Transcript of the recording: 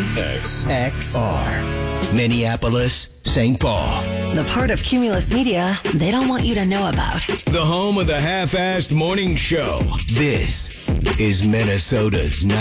KXR. Minneapolis, St. Paul. The part of Cumulus Media they don't want you to know about. The home of the half-assed morning show. This is Minnesota's